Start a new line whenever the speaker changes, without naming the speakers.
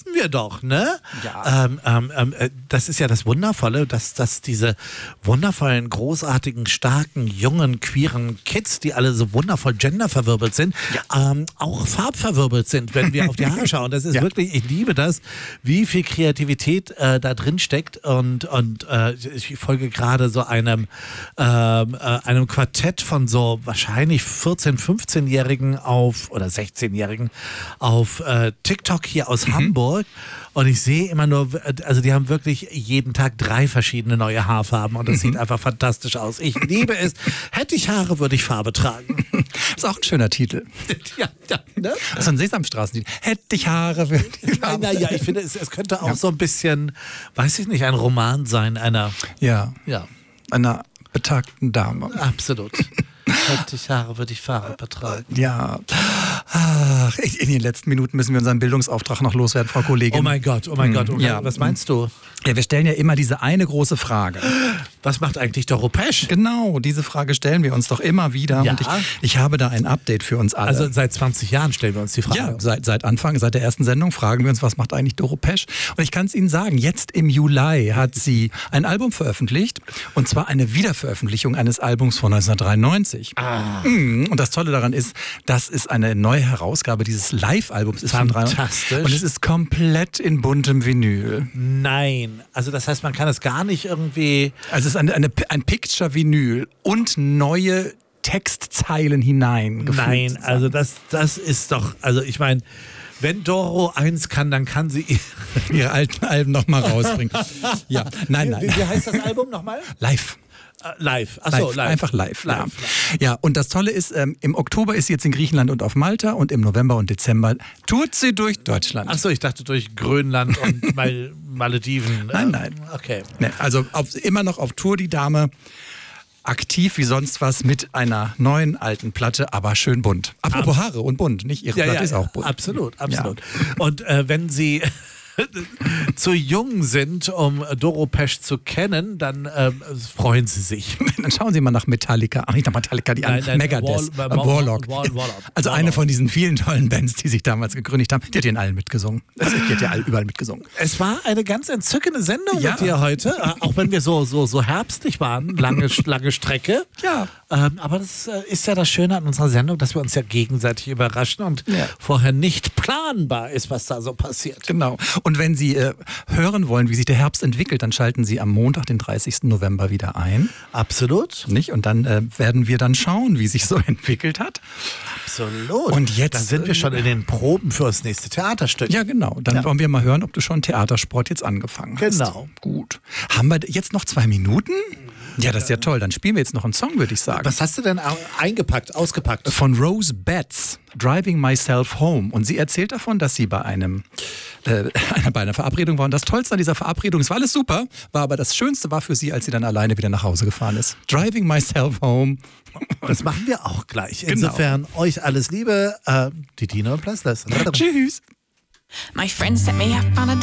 hoffen wir doch, ne?
Ja.
Das ist ja das Wundervolle, dass diese wundervollen, großartigen, starken, jungen, queeren Kids, die alle so wundervoll genderverwirbelt sind, auch farbverwirbelt sind, wenn wir auf die Haare schauen. Das ist wirklich, ich liebe das, wie viel Kreativität da drin steckt und ich folge gerade so einem Quartett von so wahrscheinlich 14-, 15-Jährigen oder 16-Jährigen auf TikTok hier aus Hamburg und ich sehe immer nur, also die haben wirklich jeden Tag 3 verschiedene neue Haarfarben und das sieht einfach fantastisch aus. Ich liebe es. Hätte ich Haare, würde ich Farbe tragen.
Ist auch ein schöner Titel.
Ja, ne?
Das ist ein Sesamstraßenlied. Hätte ich Haare, würde ich Farbe.
Naja, ich finde, es könnte auch so ein bisschen, weiß ich nicht, ein Roman sein einer
betagten Dame.
Absolut. Hätte ich Haare, würde ich Farbe tragen.
Ja. In den letzten Minuten müssen wir unseren Bildungsauftrag noch loswerden, Frau Kollegin.
Oh mein Gott.
Ja.
Was meinst du?
Ja, wir stellen ja immer diese eine große Frage.
Was macht eigentlich Doro Pesch?
Genau, diese Frage stellen wir uns doch immer wieder.
Ja.
Und ich habe da ein Update für uns alle.
Also seit 20 Jahren stellen wir uns die Frage.
Ja, seit der ersten Sendung fragen wir uns, was macht eigentlich Doro Pesch? Und ich kann es Ihnen sagen, jetzt im Juli hat sie ein Album veröffentlicht. Und zwar eine Wiederveröffentlichung eines Albums von 1993. Und das Tolle daran ist, das ist eine neue Herausgabe dieses Live-Albums.
Fantastisch.
Und es ist komplett in buntem Vinyl.
Nein. Also das heißt, man kann es gar nicht irgendwie...
Also es ist ein Picture-Vinyl und neue Textzeilen hineingefügt.
Nein, also das ist doch... Also ich meine, wenn Doro eins kann, dann kann sie
ihre alten Alben nochmal rausbringen. Ja, nein.
Wie heißt das Album nochmal?
Live.
Live. Achso, live.
Einfach live. Ja, und das Tolle ist, im Oktober ist sie jetzt in Griechenland und auf Malta und im November und Dezember tourt sie durch Deutschland.
Achso, ich dachte durch Grönland und Malediven.
Nein.
Okay.
Nee, also immer noch auf Tour die Dame. Aktiv wie sonst was mit einer neuen alten Platte, aber schön bunt. Apropos Haare und bunt, nicht? Ihre Platte ist auch bunt.
Absolut. Und wenn Sie zu jung sind, um Doro Pesch zu kennen, dann freuen Sie sich.
Dann schauen Sie mal nach Metallica. Ach, nicht nach Metallica, die an Megadeth. Warlock. Also eine von diesen vielen tollen Bands, die sich damals gegründet haben. Die hat in allen mitgesungen. Die hat ja überall mitgesungen.
Es war eine ganz entzückende Sendung mit dir heute. Auch wenn wir so herbstlich waren. Lange Strecke.
Ja.
Aber das ist ja das Schöne an unserer Sendung, dass wir uns ja gegenseitig überraschen und vorher nicht planbar ist, was da so passiert.
Genau. Und wenn Sie hören wollen, wie sich der Herbst entwickelt, dann schalten Sie am Montag, den 30. November wieder ein.
Absolut.
Nicht? Und dann werden wir dann schauen, wie sich so entwickelt hat.
Absolut.
Und jetzt
dann sind wir schon in den Proben für das nächste Theaterstück.
Ja, genau. Dann wollen wir mal hören, ob du schon Theatersport jetzt angefangen hast.
Genau.
Gut. Haben wir jetzt noch 2 Minuten? Ja, das ist ja toll. Dann spielen wir jetzt noch einen Song, würde ich sagen.
Was hast du denn ausgepackt?
Von Rose Betts, Driving Myself Home. Und sie erzählt davon, dass sie bei einer Verabredung war. Und das Tollste an dieser Verabredung, es war alles super, aber das Schönste war für sie, als sie dann alleine wieder nach Hause gefahren ist. Driving Myself Home.
Das machen wir auch gleich. Insofern euch alles Liebe, die Tina und Plastas.
Tschüss.
My friend set me up on a